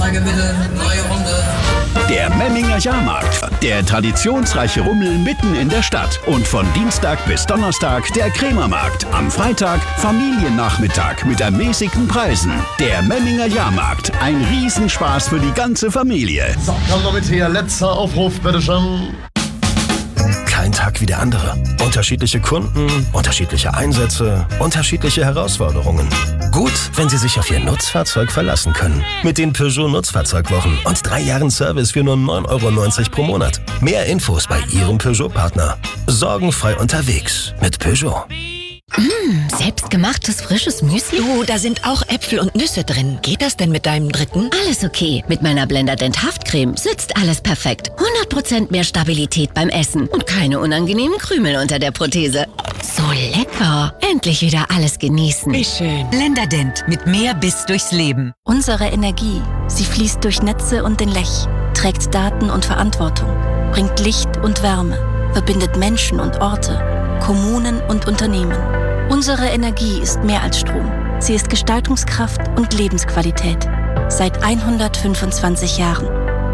Zeige bitte, neue Runde. Der Memminger Jahrmarkt. Der traditionsreiche Rummel mitten in der Stadt. Und von Dienstag bis Donnerstag der Krämermarkt. Am Freitag Familiennachmittag mit ermäßigten Preisen. Der Memminger Jahrmarkt. Ein Riesenspaß für die ganze Familie. So, komm noch mit her. Letzter Aufruf, bitteschön. Kein Tag wie der andere. Unterschiedliche Kunden, unterschiedliche Einsätze, unterschiedliche Herausforderungen. Gut, wenn Sie sich auf Ihr Nutzfahrzeug verlassen können. Mit den Peugeot Nutzfahrzeugwochen und 3 Jahren Service für nur 9,90 € pro Monat. Mehr Infos bei Ihrem Peugeot-Partner. Sorgenfrei unterwegs mit Peugeot. Selbstgemachtes frisches Müsli? Du, da sind auch Äpfel und Nüsse drin. Geht das denn mit deinem dritten? Alles okay. Mit meiner Blenderdent Haftcreme sitzt alles perfekt. 100% mehr Stabilität beim Essen und keine unangenehmen Krümel unter der Prothese. So lecker. Endlich wieder alles genießen. Wie schön. Blenderdent mit mehr Biss durchs Leben. Unsere Energie, sie fließt durch Netze und den Lech, trägt Daten und Verantwortung, bringt Licht und Wärme, verbindet Menschen und Orte, Kommunen und Unternehmen. Unsere Energie ist mehr als Strom. Sie ist Gestaltungskraft und Lebensqualität. Seit 125 Jahren.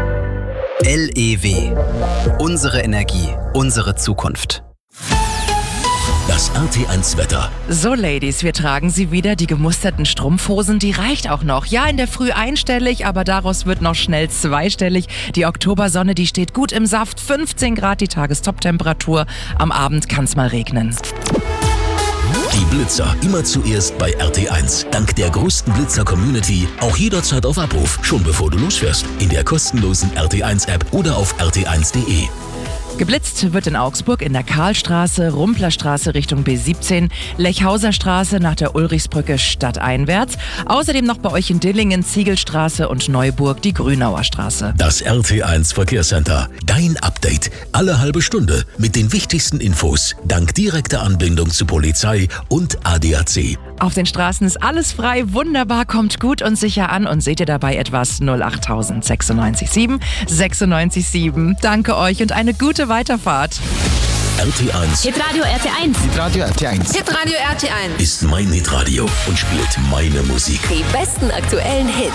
LEW. Unsere Energie, unsere Zukunft. Das RT1-Wetter. So, Ladies, wir tragen sie wieder, die gemusterten Strumpfhosen, die reicht auch noch. Ja, in der Früh einstellig, aber daraus wird noch schnell zweistellig. Die Oktobersonne, die steht gut im Saft, 15 Grad die Tagestoptemperatur. Am Abend kann's mal regnen. Die Blitzer immer zuerst bei RT1. Dank der größten Blitzer-Community auch jederzeit auf Abruf, schon bevor du losfährst. In der kostenlosen RT1-App oder auf rt1.de. Geblitzt wird in Augsburg in der Karlstraße, Rumplerstraße Richtung B17, Lechhauser Straße nach der Ulrichsbrücke stadteinwärts. Außerdem noch bei euch in Dillingen, Ziegelstraße und Neuburg die Grünauer Straße. Das RT1 Verkehrscenter. Dein Update. Alle halbe Stunde mit den wichtigsten Infos. Dank direkter Anbindung zu Polizei und ADAC. Auf den Straßen ist alles frei, wunderbar, kommt gut und sicher an und seht ihr dabei etwas 08000 967 967. Danke euch und eine gute Weiterfahrt. RT1 Hitradio RT1. Hitradio RT1. Hitradio RT1. ist mein Hitradio und spielt meine Musik. Die besten aktuellen Hits.